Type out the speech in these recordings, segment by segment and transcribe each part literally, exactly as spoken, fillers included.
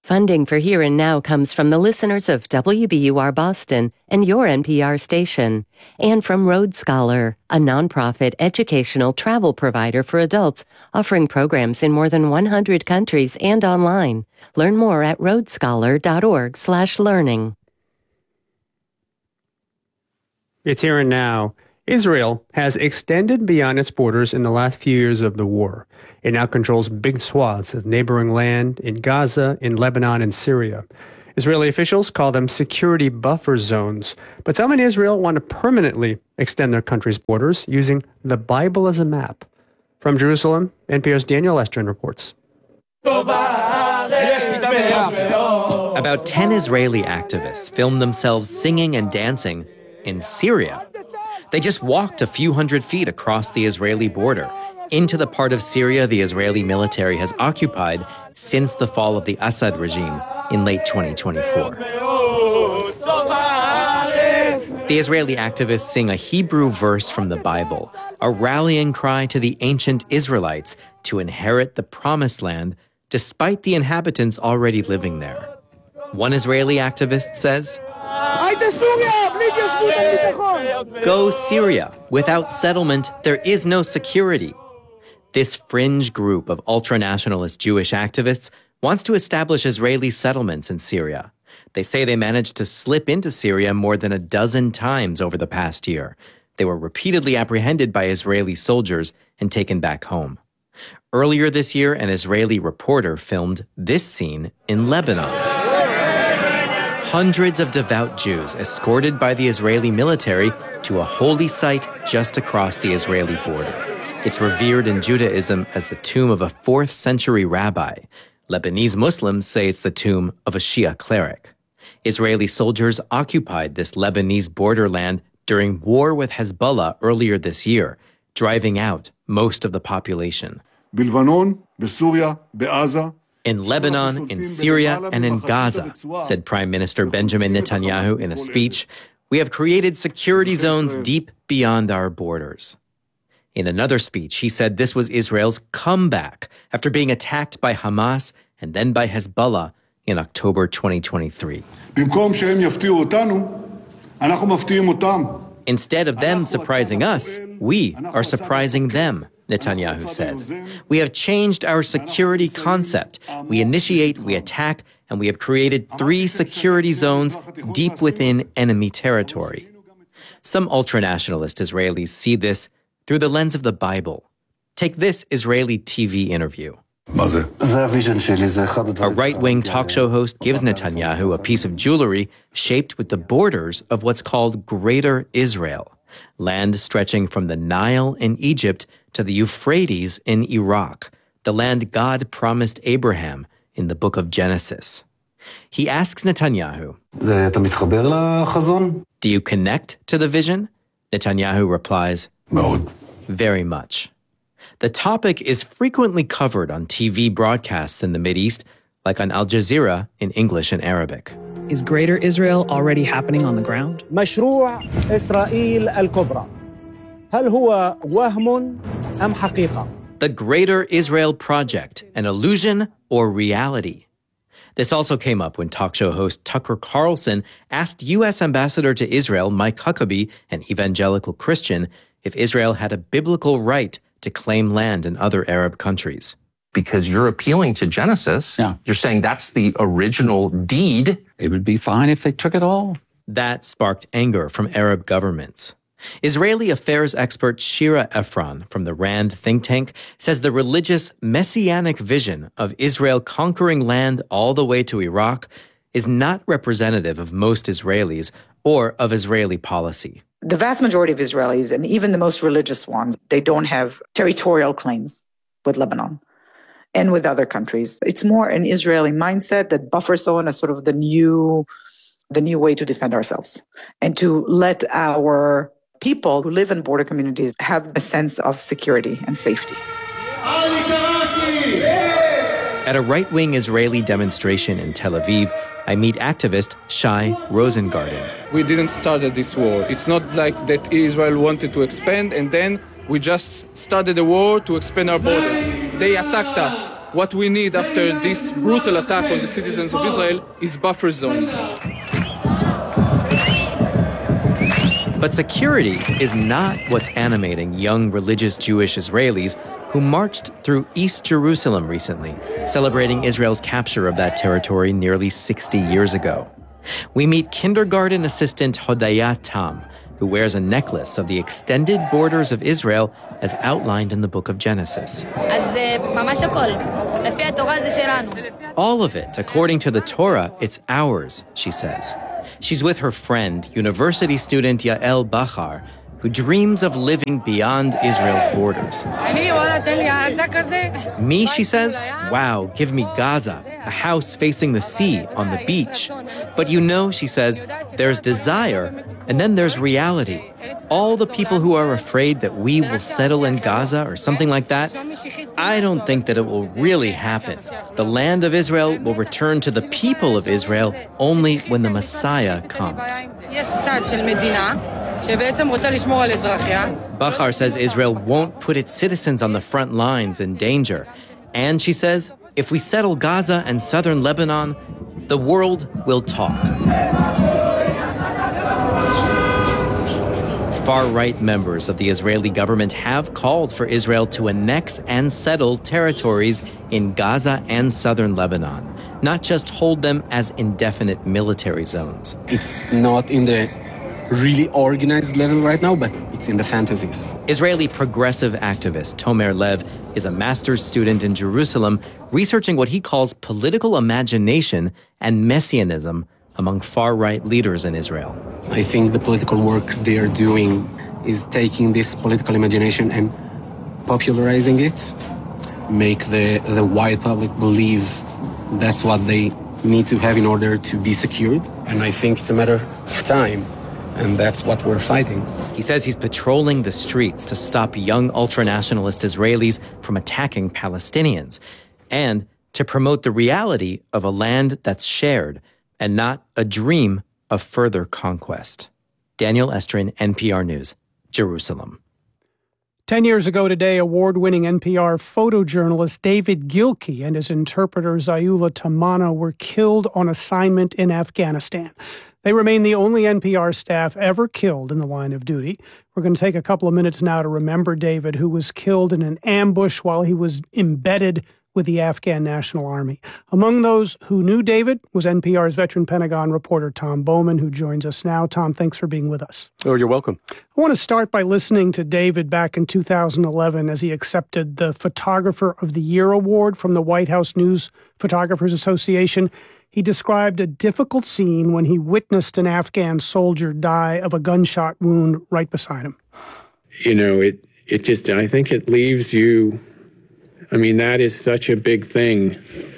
Funding for Here and Now comes from the listeners of W B U R Boston and your N P R station, and from Road Scholar, a nonprofit educational travel provider for adults offering programs in more than one hundred countries and online. Learn more at roadscholar.org slash learning. It's Here and Now. Israel has extended beyond its borders in the last few years of the war. It now controls big swaths of neighboring land in Gaza, in Lebanon, and Syria. Israeli officials call them security buffer zones. But some in Israel want to permanently extend their country's borders using the Bible as a map. From Jerusalem, N P R's Daniel Estrin reports. About ten Israeli activists filmed themselves singing and dancing in Syria. They just walked a few hundred feet across the Israeli border into the part of Syria the Israeli military has occupied since the fall of the Assad regime in late twenty twenty-four. The Israeli activists sing a Hebrew verse from the Bible, a rallying cry to the ancient Israelites to inherit the Promised Land despite the inhabitants already living there. One Israeli activist says, "Go Syria. Without settlement, there is no security." This fringe group of ultra-nationalist Jewish activists wants to establish Israeli settlements in Syria. They say they managed to slip into Syria more than a dozen times over the past year. They were repeatedly apprehended by Israeli soldiers and taken back home. Earlier this year, an Israeli reporter filmed this scene in Lebanon. Hundreds of devout Jews escorted by the Israeli military to a holy site just across the Israeli border. It's revered in Judaism as the tomb of a fourth century rabbi. Lebanese Muslims say it's the tomb of a Shia cleric. Israeli soldiers occupied this Lebanese borderland during war with Hezbollah earlier this year, driving out most of the population. In Lebanon, in Syria, and in Gaza, said Prime Minister Benjamin Netanyahu in a speech, we have created security zones deep beyond our borders. In another speech, he said this was Israel's comeback after being attacked by Hamas and then by Hezbollah in October twenty twenty-three. Instead of them surprising us, we are surprising them, Netanyahu says. We have changed our security concept. We initiate, we attack, and we have created three security zones deep within enemy territory. Some ultranationalist Israelis see this through the lens of the Bible. Take this Israeli T V interview. A right-wing talk show host gives Netanyahu a piece of jewelry shaped with the borders of what's called Greater Israel, land stretching from the Nile in Egypt to the Euphrates in Iraq, the land God promised Abraham in the book of Genesis. He asks Netanyahu, "Do you connect to the vision?" Netanyahu replies, "Very much." The topic is frequently covered on T V broadcasts in the Mideast, like on Al Jazeera in English and Arabic. Is Greater Israel already happening on the ground? مشروع إسرائيل الكبرى. هل هو وهم أم حقيقة? The Greater Israel Project, an illusion or reality? This also came up when talk show host Tucker Carlson asked U S Ambassador to Israel Mike Huckabee, an evangelical Christian, if Israel had a biblical right to claim land in other Arab countries. Because you're appealing to Genesis. Yeah. You're saying that's the original deed. It would be fine if they took it all. That sparked anger from Arab governments. Israeli affairs expert Shira Efron from the RAND think tank says the religious messianic vision of Israel conquering land all the way to Iraq is not representative of most Israelis or of Israeli policy. The vast majority of Israelis, and even the most religious ones, they don't have territorial claims with Lebanon and with other countries. It's more an Israeli mindset that buffer zone is sort of the new, the new way to defend ourselves and to let our people who live in border communities have a sense of security and safety. At a right-wing Israeli demonstration in Tel Aviv, I meet activist Shai Rosengarten. We didn't start this war. It's not like that Israel wanted to expand and then we just started a war to expand our borders. They attacked us. what we need after this brutal attack on the citizens of Israel is buffer zones. But security is not what's animating young religious Jewish Israelis who marched through East Jerusalem recently, celebrating Israel's capture of that territory nearly sixty years ago. We meet kindergarten assistant Hodaya Tam, who wears a necklace of the extended borders of Israel as outlined in the book of Genesis. All of it, according to the Torah, it's ours, she says. She's with her friend, university student Yael Bachar, who dreams of living beyond Israel's borders. Me, she says, wow, give me Gaza, a house facing the sea on the beach. But you know, she says, there's desire, and then there's reality. All the people who are afraid that we will settle in Gaza or something like that, I don't think that it will really happen. The land of Israel will return to the people of Israel only when the Messiah comes. Bachar says Israel won't put its citizens on the front lines in danger. And she says, if we settle Gaza and southern Lebanon, the world will talk. Far-right members of the Israeli government have called for Israel to annex and settle territories in Gaza and southern Lebanon, not just hold them as indefinite military zones. It's not in the really organized level right now, but it's in the fantasies. Israeli progressive activist Tomer Lev is a master's student in Jerusalem researching what he calls political imagination and messianism among far-right leaders in Israel. I think the political work they are doing is taking this political imagination and popularizing it, make the, the wide public believe that's what they need to have in order to be secured. And I think it's a matter of time. And that's what we're fighting. He says he's patrolling the streets to stop young ultranationalist Israelis from attacking Palestinians and to promote the reality of a land that's shared and not a dream of further conquest. Daniel Estrin, N P R News, Jerusalem. Ten years ago today, award-winning N P R photojournalist David Gilkey and his interpreter Zayula Tamana were killed on assignment in Afghanistan. They remain the only N P R staff ever killed in the line of duty. We're going to take a couple of minutes now to remember David, who was killed in an ambush while he was embedded with the Afghan National Army. Among those who knew David was N P R's veteran Pentagon reporter Tom Bowman, who joins us now. Tom, thanks for being with us. Oh, you're welcome. I want to start by listening to David back in two thousand eleven as he accepted the Photographer of the Year award from the White House News Photographers Association. He described a difficult scene when he witnessed an Afghan soldier die of a gunshot wound right beside him. You know, it, it just, I think it leaves you, I mean, that is such a big thing.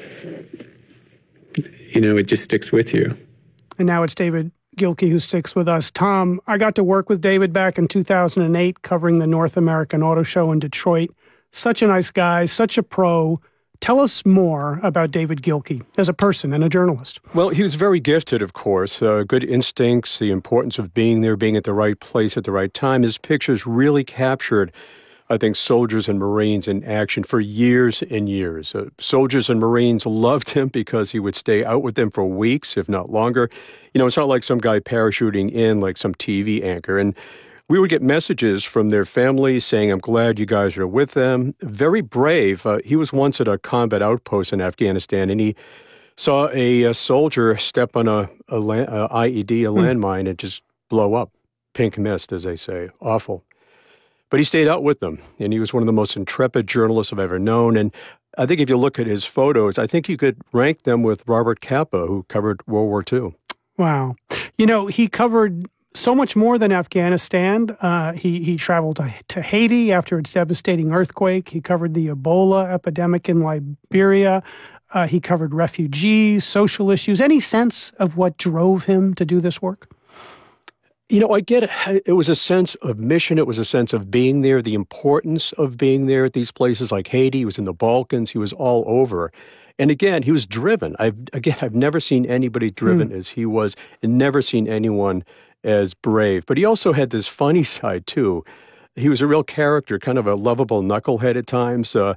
You know, it just sticks with you. And now it's David Gilkey who sticks with us. Tom, I got to work with David back in two thousand eight covering the North American Auto Show in Detroit. Such a nice guy, such a pro. Tell us more about David Gilkey as a person and a journalist. Well, he was very gifted, of course. Uh, good instincts, the importance of being there, being at the right place at the right time. His pictures really captured, I think, soldiers and Marines in action for years and years. Uh, soldiers and Marines loved him because he would stay out with them for weeks, if not longer. You know, it's not like some guy parachuting in like some T V anchor. And we would get messages from their families saying, I'm glad you guys are with them. Very brave. Uh, he was once at a combat outpost in Afghanistan, and he saw a, a soldier step on a, a, a I E D, a mm. landmine, and just blow up. Pink mist, as they say. Awful. But he stayed out with them, and he was one of the most intrepid journalists I've ever known. And I think if you look at his photos, I think you could rank them with Robert Capa, who covered World War Two. Wow. You know, he covered so much more than Afghanistan. Uh, he, he traveled to, to Haiti after its devastating earthquake. He covered the Ebola epidemic in Liberia. Uh, he covered refugees, social issues. Any sense of what drove him to do this work? You know, I get it. It was a sense of mission. It was a sense of being there, the importance of being there at these places like Haiti. He was in the Balkans. He was all over. And again, he was driven. I've Again, I've never seen anybody driven mm. as he was, and never seen anyone as brave. But he also had this funny side, too. He was a real character, kind of a lovable knucklehead at times. Uh,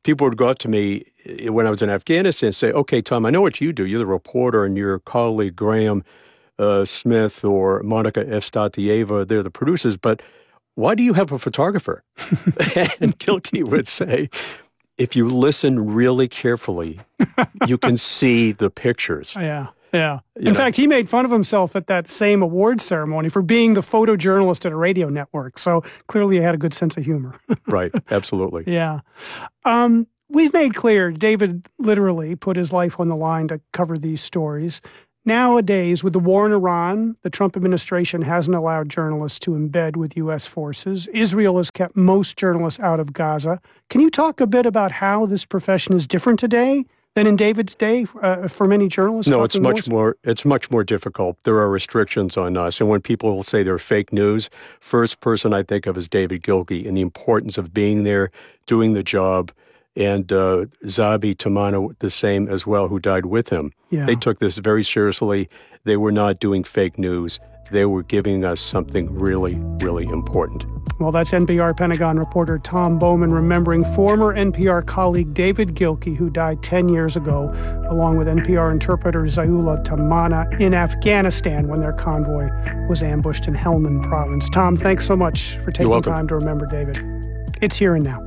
people would go up to me when I was in Afghanistan and say, okay, Tom, I know what you do. You're the reporter, and your colleague Graham uh, Smith or Monica Evstatieva, they're the producers, but why do you have a photographer? And Gilkey would say, if you listen really carefully, you can see the pictures. Yeah, yeah. You In know? fact, he made fun of himself at that same awards ceremony for being the photojournalist at a radio network. So clearly he had a good sense of humor. Right, absolutely. Yeah. Um, we've made clear David literally put his life on the line to cover these stories. Nowadays, with the war in Iran, the Trump administration hasn't allowed journalists to embed with U S forces. Israel has kept most journalists out of Gaza. Can you talk a bit about how this profession is different today than in David's day uh, for many journalists? No, it's much more. It's much more difficult. There are restrictions on us, and when people will say they're fake news, first person I think of is David Gilkey and the importance of being there, doing the job. And uh, Zabi Tamana, the same as well, who died with him. Yeah. They took this very seriously. They were not doing fake news. They were giving us something really, really important. Well, that's N P R Pentagon reporter Tom Bowman remembering former N P R colleague David Gilkey, who died ten years ago, along with N P R interpreter Zayula Tamana in Afghanistan when their convoy was ambushed in Helmand province. Tom, thanks so much for taking time to remember David. It's Here and Now.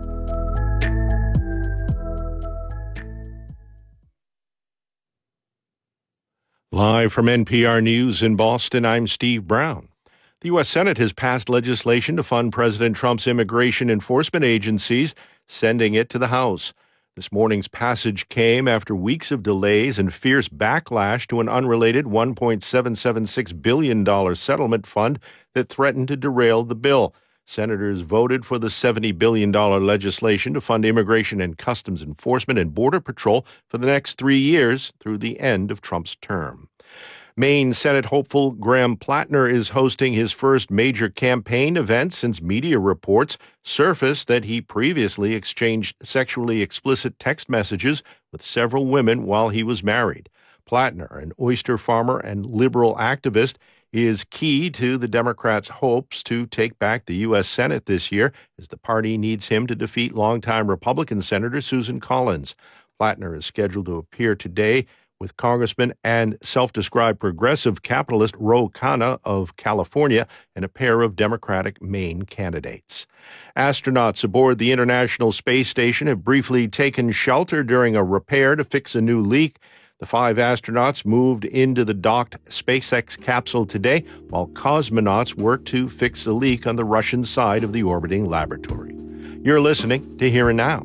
Live from N P R News in Boston, I'm Steve Brown. The U S Senate has passed legislation to fund President Trump's immigration enforcement agencies, sending it to the House. This morning's passage came after weeks of delays and fierce backlash to an unrelated one point seven seven six billion dollars settlement fund that threatened to derail the bill. Senators voted for the seventy billion dollars legislation to fund immigration and customs enforcement and border patrol for the next three years through the end of Trump's term. Maine Senate hopeful Graham Plattner is hosting his first major campaign event since media reports surfaced that he previously exchanged sexually explicit text messages with several women while he was married. Plattner, an oyster farmer and liberal activist, is key to the Democrats' hopes to take back the U S Senate this year, as the party needs him to defeat longtime Republican Senator Susan Collins. Plattner is scheduled to appear today with Congressman and self-described progressive capitalist Ro Khanna of California and a pair of Democratic Maine candidates. Astronauts aboard the International Space Station have briefly taken shelter during a repair to fix a new leak. The five astronauts moved into the docked SpaceX capsule today, while cosmonauts worked to fix the leak on the Russian side of the orbiting laboratory. You're listening to Here and Now.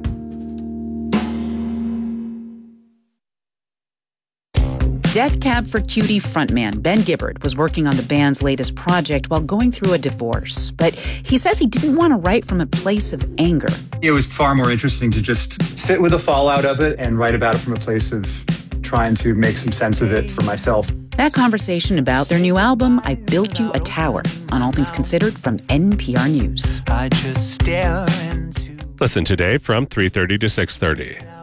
Death Cab for Cutie frontman Ben Gibbard was working on the band's latest project while going through a divorce. But he says he didn't want to write from a place of anger. It was far more interesting to just sit with the fallout of it and write about it from a place of trying to make some sense of it for myself. That conversation about their new album, I Built You a Tower, on All Things Considered from N P R News. I just stare into... Listen today from three thirty to six thirty.